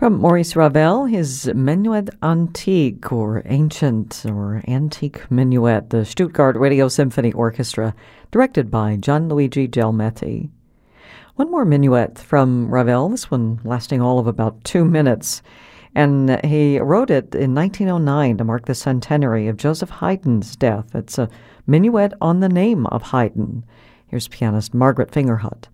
From Maurice Ravel, his Minuet Antique, or Ancient, or Antique Minuet, the Stuttgart Radio Symphony Orchestra, directed by Gianluigi Gelmetti. One more minuet from Ravel, this one lasting all of about 2 minutes. And he wrote it in 1909 to mark the centenary of Joseph Haydn's death. It's a minuet on the name of Haydn. Here's pianist Margaret Fingerhut.